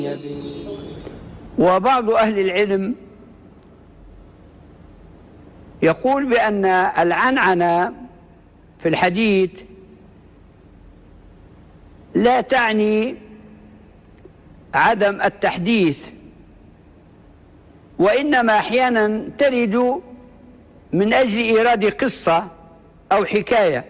وبعض أهل العلم يقول بأن العنعنة في الحديث لا تعني عدم التحديث، وإنما أحيانا ترد من أجل إيراد قصة أو حكاية.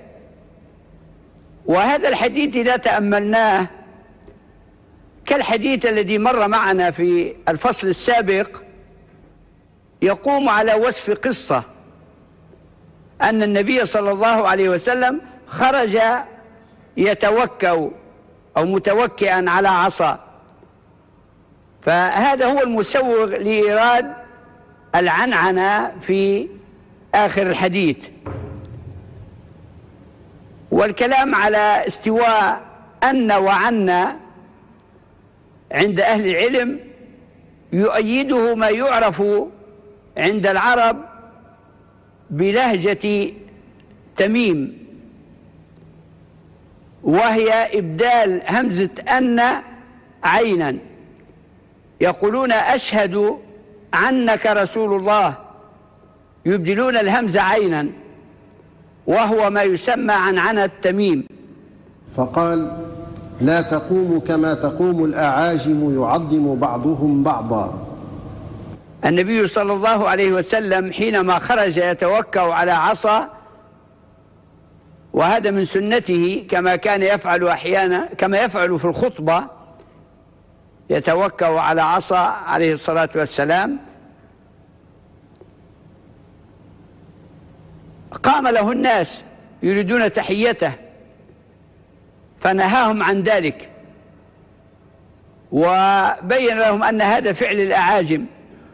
وهذا الحديث إذا تأملناه كالحديث الذي مر معنا في الفصل السابق يقوم على وصف قصة أن النبي صلى الله عليه وسلم خرج يتوكأ أو متوكئا على عصا، فهذا هو المسوغ لإيراد العنعنة في آخر الحديث. والكلام على استواء أن وعنا عند أهل العلم يؤيده ما يعرف عند العرب بلهجة تميم، وهي إبدال همزة أن عينا، يقولون أشهد عنك رسول الله، يبدلون الهمزة عينا، وهو ما يسمى عنعنة تميم. فقال: لا تقوم كما تقوم الأعاجم يعظم بعضهم بعضا. النبي صلى الله عليه وسلم حينما خرج يتوكأ على عصا، وهذا من سنته كما كان يفعل أحيانا، كما يفعل في الخطبة، يتوكأ على عصا عليه الصلاة والسلام. قام له الناس يريدون تحيته فنهاهم عن ذلك، وبين لهم أن هذا فعل الأعاجم،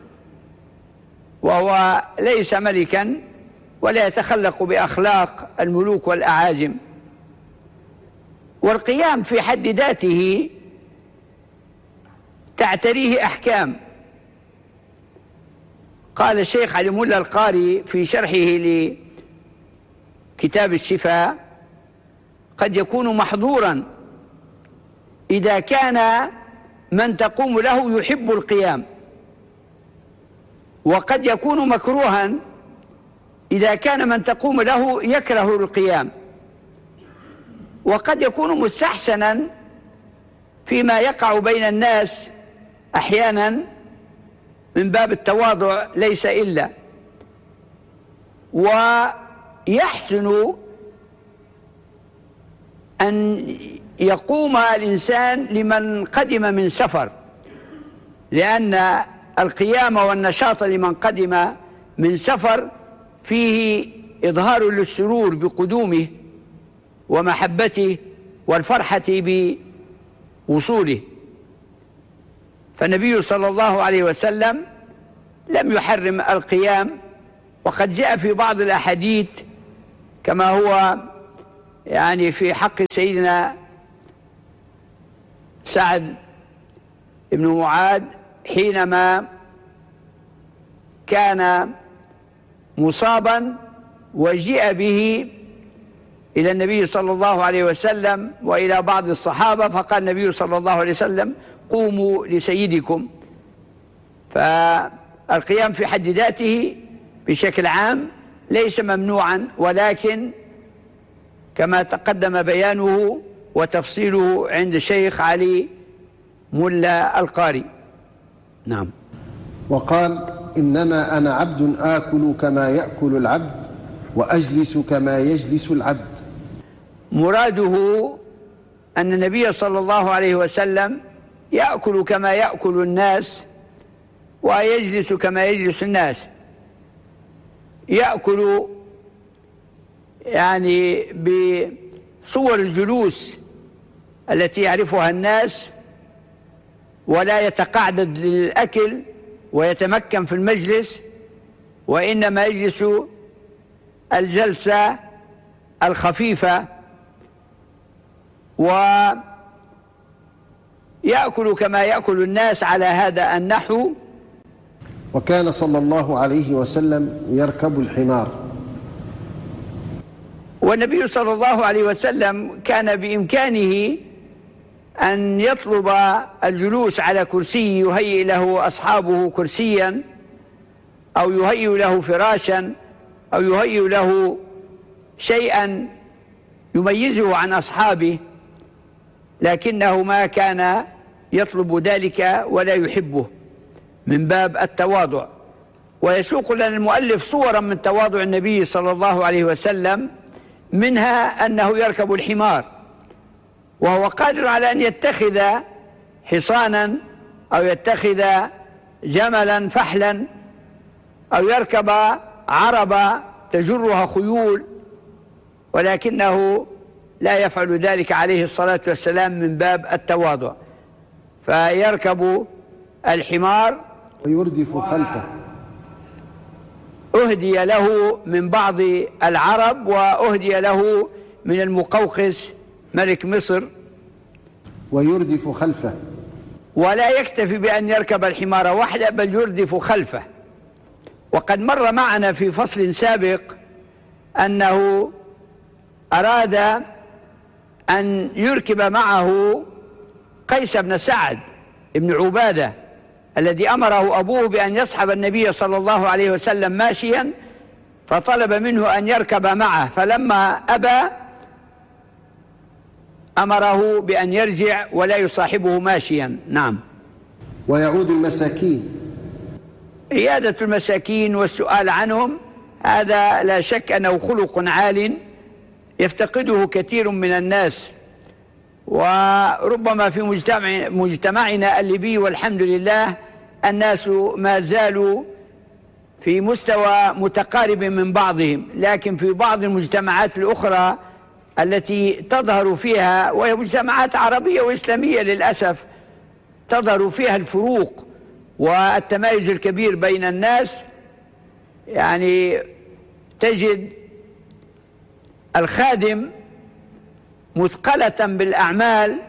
وهو ليس ملكا ولا يتخلق بأخلاق الملوك والأعاجم. والقيام في حد ذاته تعتريه أحكام. قال الشيخ علي مولا القاري في شرحه لكتاب الشفاء: قد يكون محظورا إذا كان من تقوم له يحب القيام، وقد يكون مكروها إذا كان من تقوم له يكره القيام، وقد يكون مستحسنا فيما يقع بين الناس أحيانا من باب التواضع ليس إلا. ويحسن أن يقوم الإنسان لمن قدم من سفر، لأن القيام والنشاط لمن قدم من سفر فيه إظهار للسرور بقدومه ومحبته والفرحة بوصوله. فالنبي صلى الله عليه وسلم لم يحرم القيام، وقد جاء في بعض الأحاديث كما هو يعني في حق سيدنا سعد بن معاذ حينما كان مصابا وجيء به إلى النبي صلى الله عليه وسلم وإلى بعض الصحابة، فقال النبي صلى الله عليه وسلم: قوموا لسيدكم. فالقيام في حد ذاته بشكل عام ليس ممنوعا، ولكن كما تقدم بيانه وتفصيله عند الشيخ علي مولا القاري. نعم. وقال: إنما أنا عبد آكل كما يأكل العبد وأجلس كما يجلس العبد. مراده أن النبي صلى الله عليه وسلم يأكل كما يأكل الناس ويجلس كما يجلس الناس. يأكل يعني بصور الجلوس التي يعرفها الناس، ولا يتقعدد للأكل ويتمكن في المجلس، وإنما يجلس الجلسة الخفيفة، ويأكل كما يأكل الناس على هذا النحو. وكان صلى الله عليه وسلم يركب الحمار. والنبي صلى الله عليه وسلم كان بإمكانه أن يطلب الجلوس على كرسي يهيئ له أصحابه كرسيا، أو يهيئ له فراشا، أو يهيئ له شيئا يميزه عن أصحابه، لكنه ما كان يطلب ذلك ولا يحبه من باب التواضع. ويسوق لنا المؤلف صورا من تواضع النبي صلى الله عليه وسلم، منها أنه يركب الحمار، وهو قادر على أن يتخذ حصانا أو يتخذ جملا فحلا أو يركب عربة تجرها خيول، ولكنه لا يفعل ذلك عليه الصلاة والسلام من باب التواضع، فيركب الحمار ويردف خلفه. أهدي له من بعض العرب، وأهدي له من المقوقس ملك مصر. ويردف خلفه، ولا يكتفي بأن يركب الحمار وحده، بل يردف خلفه. وقد مر معنا في فصل سابق أنه أراد أن يركب معه قيس بن سعد بن عبادة الذي أمره أبوه بأن يصحب النبي صلى الله عليه وسلم ماشيا، فطلب منه أن يركب معه، فلما أبى أمره بأن يرجع ولا يصاحبه ماشيا. نعم. ويعود المساكين، عيادة المساكين والسؤال عنهم، هذا لا شك أنه خلق عال يفتقده كثير من الناس، وربما في مجتمعنا الليبي والحمد لله الناس ما زالوا في مستوى متقارب من بعضهم، لكن في بعض المجتمعات الأخرى التي تظهر فيها، وهي مجتمعات عربية وإسلامية للأسف، تظهر فيها الفروق والتمايز الكبير بين الناس. يعني تجد الخادم مثقلة بالأعمال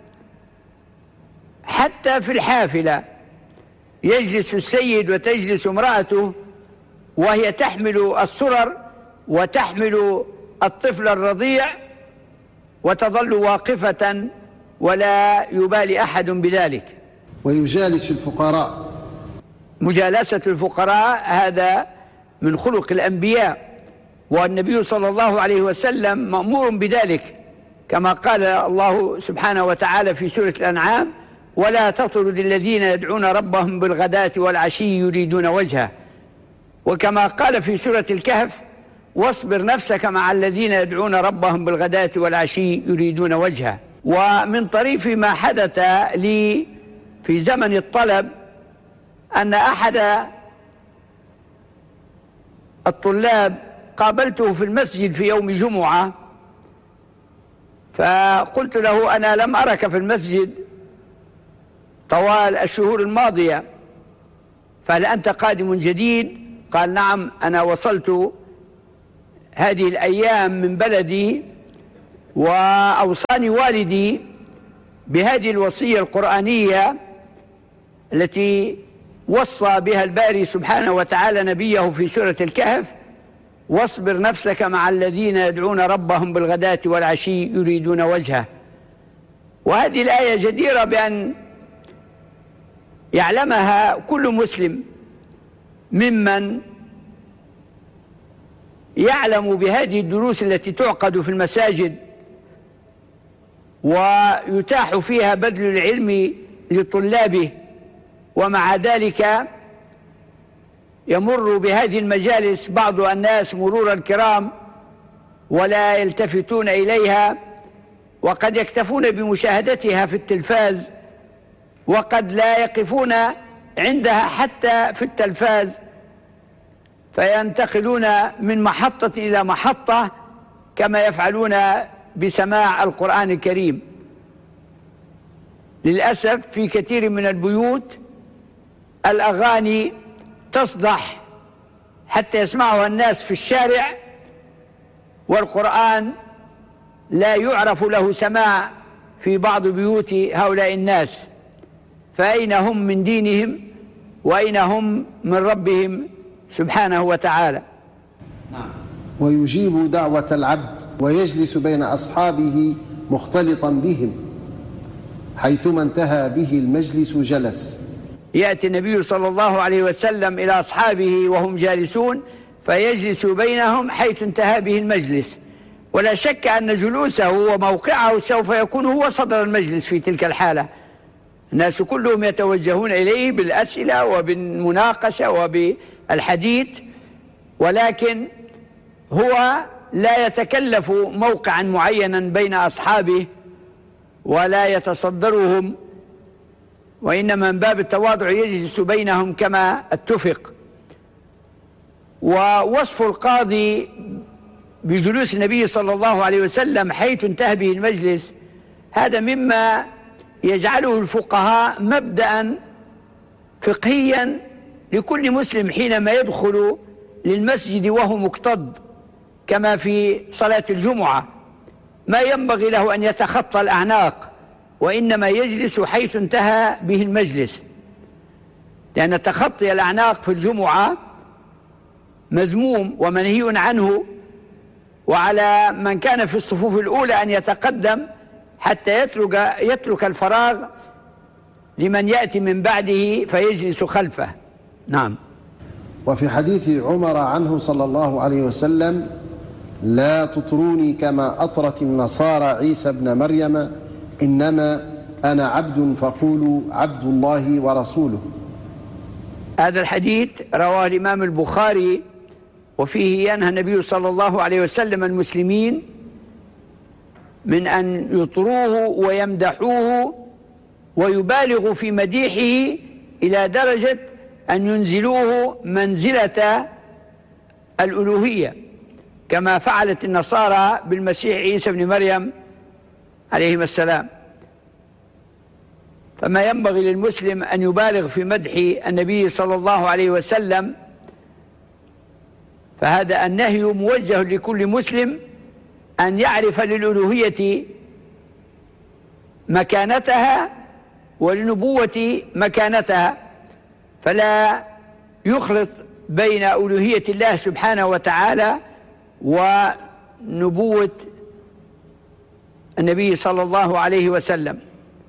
حتى في الحافلة، يجلس السيد وتجلس امرأته وهي تحمل السرر وتحمل الطفل الرضيع، وتظل واقفة ولا يبالي أحد بذلك. ويجالس الفقراء، مجالسة الفقراء هذا من خلق الأنبياء، والنبي صلى الله عليه وسلم مأمور بذلك، كما قال الله سبحانه وتعالى في سورة الأنعام: ولا تطرد الذين يدعون ربهم بالغداة والعشي يريدون وجهه، وكما قال في سورة الكهف: واصبر نفسك مع الذين يدعون ربهم بالغداة والعشي يريدون وجهه. ومن طريف ما حدث لي في زمن الطلب أن أحد الطلاب قابلته في المسجد في يوم جمعة، فقلت له: أنا لم أرك في المسجد طوال الشهور الماضية، فهل أنت قادم جديد؟ قال: نعم، أنا وصلت هذه الأيام من بلدي، وأوصاني والدي بهذه الوصية القرآنية التي وصى بها الباري سبحانه وتعالى نبيه في سورة الكهف: واصبر نفسك مع الذين يدعون ربهم بالغداة والعشي يريدون وجهه. وهذه الآية جديرة بأن يعلمها كل مسلم ممن يعلم بهذه الدروس التي تعقد في المساجد ويتاح فيها بذل العلم لطلابه، ومع ذلك يمر بهذه المجالس بعض الناس مرور الكرام ولا يلتفتون إليها، وقد يكتفون بمشاهدتها في التلفاز، وقد لا يقفون عندها حتى في التلفاز، فينتقلون من محطة إلى محطة كما يفعلون بسماع القرآن الكريم. للأسف في كثير من البيوت الأغاني تصدح حتى يسمعها الناس في الشارع، والقرآن لا يعرف له سماع في بعض بيوت هؤلاء الناس، فأين هم من دينهم وأين هم من ربهم سبحانه وتعالى؟ نعم. ويجيب دعوة العبد ويجلس بين أصحابه مختلطا بهم. حيثما انتهى به المجلس جلس. يأتي النبي صلى الله عليه وسلم إلى أصحابه وهم جالسون فيجلس بينهم حيث انتهى به المجلس، ولا شك أن جلوسه وموقعه سوف يكون هو صدر المجلس في تلك الحالة. الناس كلهم يتوجهون إليه بالأسئلة وبالمناقشة وبالحديث، ولكن هو لا يتكلف موقعا معينا بين أصحابه ولا يتصدرهم، وإنما من باب التواضع يجلس بينهم كما اتفق. ووصف القاضي بجلوس النبي صلى الله عليه وسلم حيث انتهى به المجلس هذا مما يجعله الفقهاء مبدأ فقهيا لكل مسلم حينما يدخل للمسجد وهو مكتظ، كما في صلاة الجمعة ما ينبغي له أن يتخطى الأعناق، وإنما يجلس حيث انتهى به المجلس، لأن تخطي الأعناق في الجمعة مذموم ومنهي عنه، وعلى من كان في الصفوف الأولى أن يتقدم حتى يترك الفراغ لمن يأتي من بعده فيجلس خلفه. نعم. وفي حديث عمر عنه صلى الله عليه وسلم: لا تطروني كما أطرت النصارى عيسى ابن مريم، إنما أنا عبد فقولوا عبد الله ورسوله. هذا الحديث رواه الإمام البخاري، وفيه ينهى النبي صلى الله عليه وسلم المسلمين من أن يطروه ويمدحوه ويبالغوا في مديحه إلى درجة أن ينزلوه منزلة الألوهية كما فعلت النصارى بالمسيح عيسى بن مريم عليهما السلام. فما ينبغي للمسلم أن يبالغ في مدح النبي صلى الله عليه وسلم، فهذا النهي موجه لكل مسلم أن يعرف للألوهية مكانتها وللنبوة مكانتها، فلا يخلط بين ألوهية الله سبحانه وتعالى ونبوة النبي صلى الله عليه وسلم.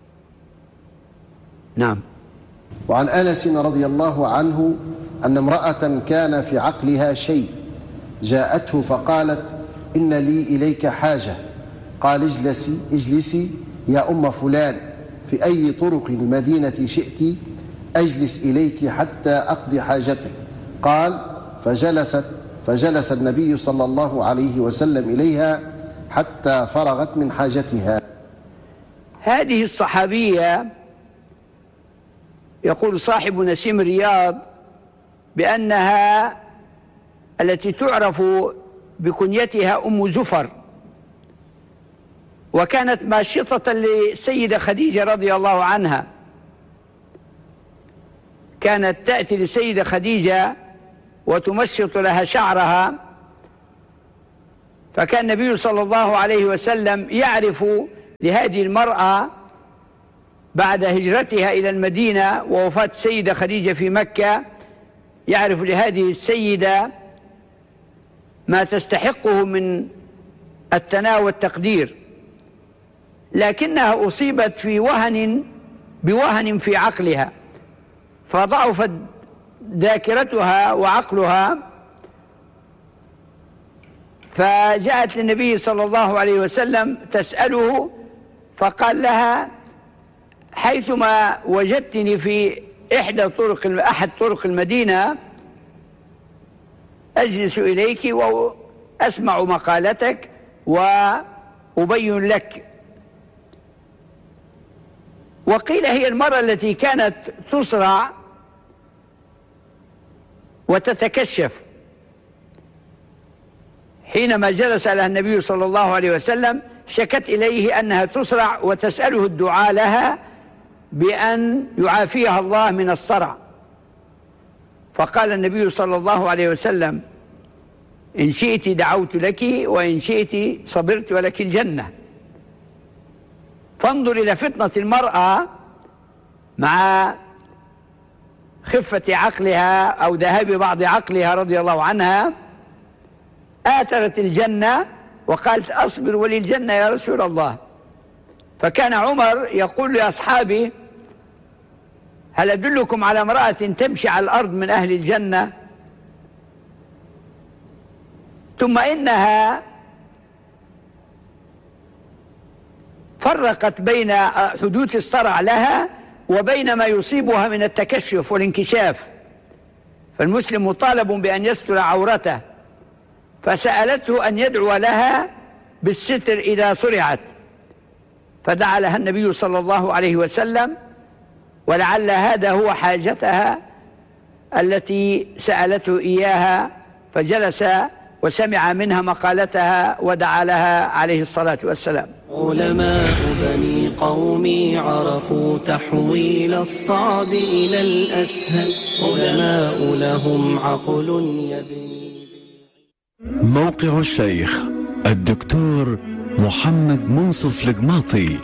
نعم. وعن أنس رضي الله عنه أن امرأة كان في عقلها شيء جاءته فقالت: إن لي إليك حاجة. قال: اجلسي يا أم فلان، في أي طرق المدينة شئت أجلس إليك حتى أقضي حاجتك. قال: فجلس النبي صلى الله عليه وسلم إليها حتى فرغت من حاجتها. هذه الصحابية يقول صاحب نسيم الرياض بأنها التي تعرف بكنيتها أم زفر، وكانت ماشطة لسيدة خديجة رضي الله عنها، كانت تأتي لسيدة خديجة وتمشط لها شعرها، فكان النبي صلى الله عليه وسلم يعرف لهذه المرأة بعد هجرتها إلى المدينة ووفاة السيدة خديجة في مكة، يعرف لهذه السيدة ما تستحقه من الثناء والتقدير، لكنها أصيبت بوهن في عقلها، فضعفت ذاكرتها وعقلها، فجاءت للنبي صلى الله عليه وسلم تسأله، فقال لها: حيثما وجدتني في أحد طرق المدينة أجلس إليك وأسمع مقالتك وأبين لك. وقيل هي المرأة التي كانت تصرع وتتكشف، حينما جلس لها النبي صلى الله عليه وسلم شكت إليه أنها تصرع وتسأله الدعاء لها بأن يعافيها الله من الصرع، فقال النبي صلى الله عليه وسلم: إن شئت دعوت لك وإن شئت صبرت ولك الجنة. فانظر إلى فتنة المرأة مع خفة عقلها أو ذهاب بعض عقلها رضي الله عنها، آثرت الجنة وقالت: أصبر وللجنة يا رسول الله. فكان عمر يقول لأصحابه: هل أدلكم على امرأة تمشي على الأرض من أهل الجنة؟ ثم إنها فرقت بين حدوث الصرع لها وبين ما يصيبها من التكشف والانكشاف، فالمسلم مطالب بأن يستر عورته، فسألته أن يدعو لها بالستر إذا صرعت، فدعا لها النبي صلى الله عليه وسلم، ولعل هذا هو حاجتها التي سألته إياها، فجلس وسمع منها مقالتها ودعا لها عليه الصلاة والسلام. علماء بني قومي عرفوا تحويل الصعب إلى الأسهل، علماء لهم عقل يبني. موقع الشيخ الدكتور محمد منصف القماطي،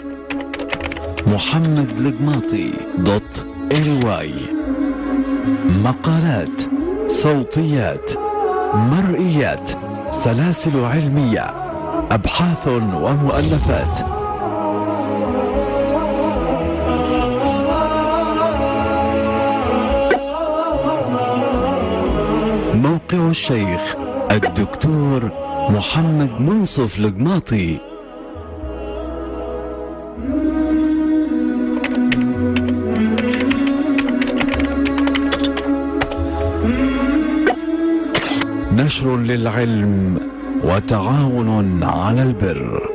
محمدلقماطي.ly. مقالات، صوتيات، مرئيات، سلاسل علمية، أبحاث ومؤلفات. موقع الشيخ الدكتور محمد منصف القماطي. نشر للعلم وتعاون على البر.